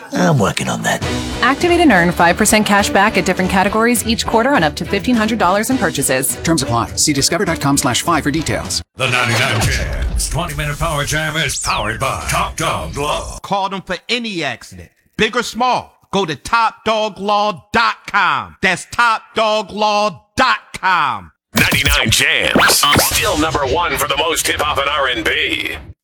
I'm working on that. Activate and earn 5% cash back at different categories each quarter on up to $1,500 in purchases. Terms apply. See discover.com/5 for details. The 99 Jams 20-minute power jam is powered by Top Dog Law. Call them for any accident, big or small. Go to TopDogLaw.com. That's TopDogLaw.com. 99 Jams, still number one for the most hip-hop and R&B.